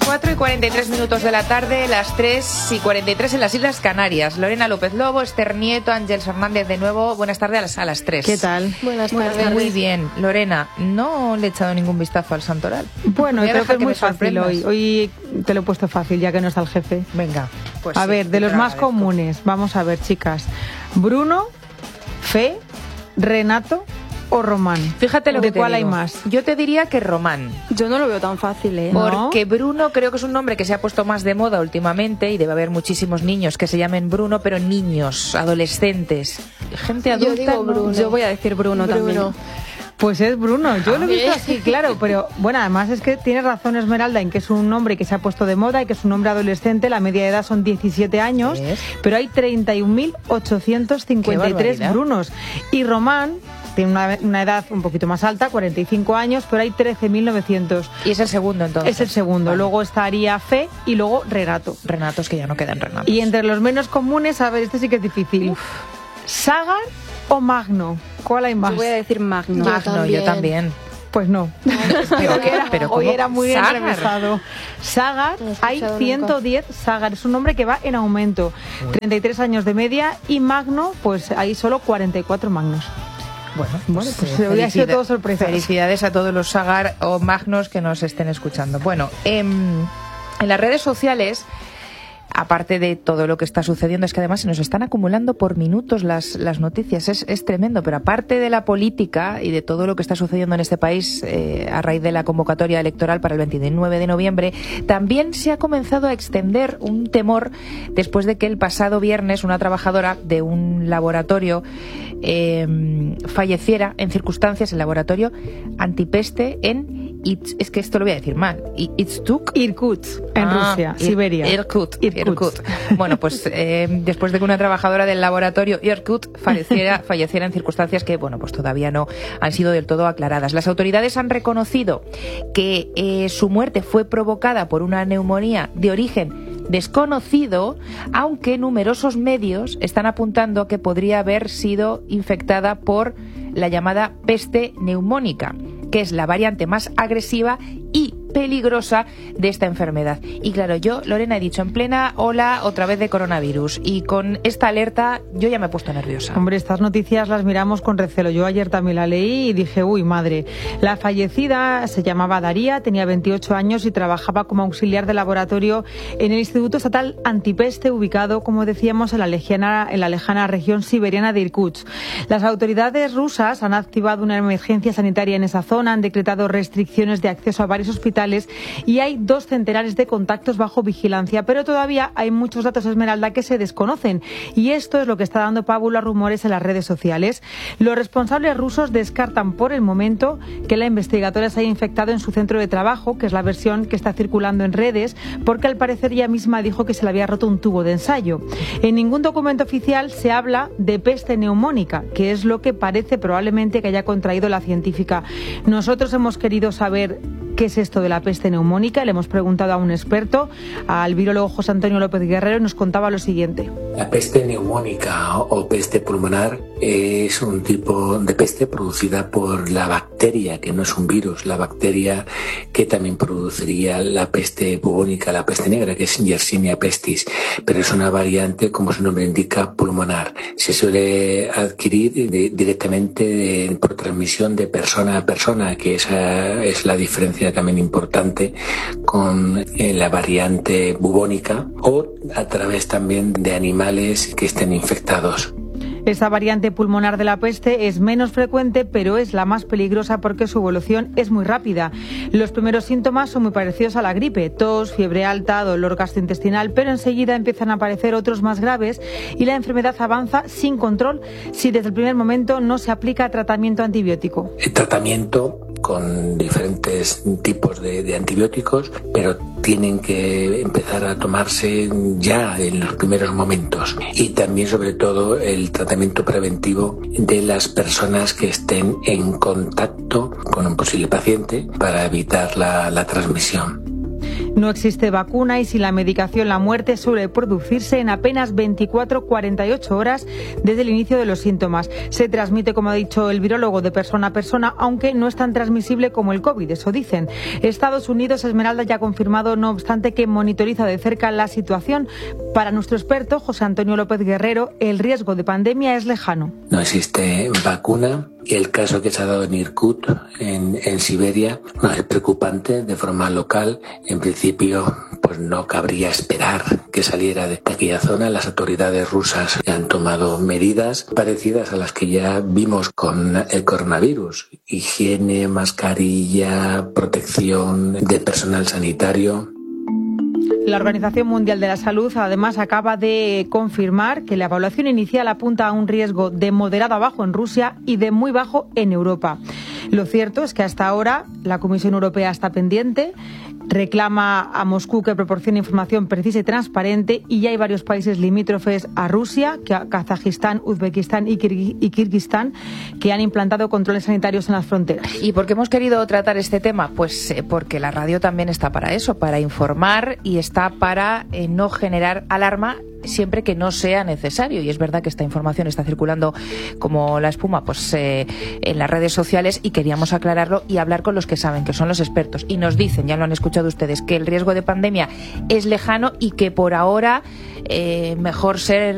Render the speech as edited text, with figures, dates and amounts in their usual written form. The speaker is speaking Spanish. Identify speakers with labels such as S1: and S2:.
S1: 4:43 de la tarde, las 3:43 en las Islas Canarias. Lorena López Lobo, Esther Nieto, Ángel Fernández de nuevo. Buenas tardes a las 3.
S2: ¿Qué tal?
S3: Buenas tardes.
S1: Muy bien. Lorena, no le he echado ningún vistazo al santoral.
S2: Bueno, creo que es muy fácil hoy. Hoy te lo he puesto fácil, ya que no está el jefe.
S1: Venga, pues
S2: a ver, de los más comunes, vamos a ver, chicas. Bruno, Fe, Renato o Román.
S1: Fíjate lo que
S2: ¿De cuál hay más?
S1: Yo te diría que Román.
S3: Yo no lo veo tan fácil, ¿eh?
S1: Porque Bruno creo que es un nombre que se ha puesto más de moda últimamente y debe haber muchísimos niños que se llamen Bruno, pero niños, adolescentes, gente adulta.
S3: Yo digo Bruno. Yo voy a decir Bruno también.
S2: Pues es Bruno, yo lo he visto así, claro, pero bueno, además es que tiene razón Esmeralda en que es un nombre que se ha puesto de moda y que es un nombre adolescente, la media de edad son 17 años, pero hay 31.853 Brunos. Y Román tiene una edad un poquito más alta, 45 años, pero hay 13.900.
S1: Y es el segundo entonces.
S2: Es el segundo, vale. Luego estaría Fe y luego Renato.
S1: Renatos que ya no quedan Renatos.
S2: Y entre los menos comunes, a ver, este sí que es difícil. ¿Sagar o Magno? ¿Cuál hay más?
S3: Yo voy a decir Magno.
S1: Yo también.
S2: Pues no.
S1: Pero
S2: hoy era muy
S1: Sagar.
S2: Enrevesado. Sagar, hay 110 Sagar, es un nombre que va en aumento. 33 años de media y Magno, pues hay solo 44 Magnos.
S1: Bueno,
S2: pues hoy ha sido todo sorpresa.
S1: Felicidades a todos los Sagar o Magnos que nos estén escuchando. Bueno, en las redes sociales, aparte de todo lo que está sucediendo, es que además se nos están acumulando por minutos las noticias, es tremendo, pero aparte de la política y de todo lo que está sucediendo en este país a raíz de la convocatoria electoral para el 29 de noviembre, también se ha comenzado a extender un temor después de que el pasado viernes una trabajadora de un laboratorio falleciera en circunstancias, el laboratorio antipeste en es que esto lo voy a decir mal.
S2: Irkutsk, en Rusia, Siberia.
S1: Irkutsk. Bueno, pues después de que una trabajadora del laboratorio Irkutsk falleciera en circunstancias que, bueno, pues todavía no han sido del todo aclaradas. Las autoridades han reconocido que su muerte fue provocada por una neumonía de origen desconocido, aunque numerosos medios están apuntando a que podría haber sido infectada por la llamada peste neumónica, que es la variante más agresiva y peligrosa de esta enfermedad. Y claro, yo, Lorena, he dicho en plena ola otra vez de coronavirus y con esta alerta yo ya me he puesto nerviosa.
S2: Hombre, estas noticias las miramos con recelo. Yo ayer también la leí y dije, uy, madre. La fallecida se llamaba Daría, tenía 28 años y trabajaba como auxiliar de laboratorio en el Instituto Estatal Antipeste, ubicado, como decíamos, en la lejana región siberiana de Irkutsk. Las autoridades rusas han activado una emergencia sanitaria en esa zona, han decretado restricciones de acceso a varios hospitales y hay 2 centenares de contactos bajo vigilancia, pero todavía hay muchos datos, Esmeralda, que se desconocen y esto es lo que está dando pábulo a rumores en las redes sociales. Los responsables rusos descartan por el momento que la investigadora se haya infectado en su centro de trabajo, que es la versión que está circulando en redes, porque al parecer ella misma dijo que se le había roto un tubo de ensayo. En ningún documento oficial se habla de peste neumónica, que es lo que parece probablemente que haya contraído la científica. Nosotros hemos querido saber qué es esto de la peste neumónica. Le hemos preguntado a un experto, al virólogo José Antonio López Guerrero, y nos contaba lo siguiente.
S4: La peste neumónica o peste pulmonar es un tipo de peste producida por la bacteria, que no es un virus, la bacteria que también produciría la peste bubónica, la peste negra, que es Yersinia pestis, pero es una variante, como su nombre indica, pulmonar. Se suele adquirir directamente por transmisión de persona a persona, que esa es la diferencia también importante con la variante bubónica, o a través también de animales que estén infectados.
S2: Esta variante pulmonar de la peste es menos frecuente, pero es la más peligrosa porque su evolución es muy rápida. Los primeros síntomas son muy parecidos a la gripe: tos, fiebre alta, dolor gastrointestinal, pero enseguida empiezan a aparecer otros más graves y la enfermedad avanza sin control si desde el primer momento no se aplica tratamiento antibiótico.
S4: El tratamiento con diferentes tipos de antibióticos, pero tienen que empezar a tomarse ya en los primeros momentos, y también sobre todo el tratamiento preventivo de las personas que estén en contacto con un posible paciente para evitar la transmisión.
S2: No existe vacuna y sin la medicación la muerte suele producirse en apenas 24-48 horas desde el inicio de los síntomas. Se transmite, como ha dicho el virólogo, de persona a persona, aunque no es tan transmisible como el COVID, eso dicen. Estados Unidos, Esmeralda, ya ha confirmado, no obstante, que monitoriza de cerca la situación. Para nuestro experto, José Antonio López Guerrero, el riesgo de pandemia es lejano.
S4: No existe vacuna. El caso que se ha dado en Irkut, en Siberia, no es preocupante de forma local. En principio, pues no cabría esperar que saliera de aquella zona. Las autoridades rusas han tomado medidas parecidas a las que ya vimos con el coronavirus. Higiene, mascarilla, protección de personal sanitario.
S2: La Organización Mundial de la Salud, además, acaba de confirmar que la evaluación inicial apunta a un riesgo de moderado a bajo en Rusia y de muy bajo en Europa. Lo cierto es que hasta ahora la Comisión Europea está pendiente, reclama a Moscú que proporcione información precisa y transparente, y ya hay varios países limítrofes a Rusia, Kazajistán, Uzbekistán y Kirguistán, que han implantado controles sanitarios en las fronteras.
S1: ¿Y por qué hemos querido tratar este tema? Pues porque la radio también está para eso, para informar, y está para no generar alarma siempre que no sea necesario. Y es verdad que esta información está circulando como la espuma pues en las redes sociales, y queríamos aclararlo y hablar con los que saben, que son los expertos, y nos dicen, ya lo han escuchado ustedes, que el riesgo de pandemia es lejano y que por ahora mejor ser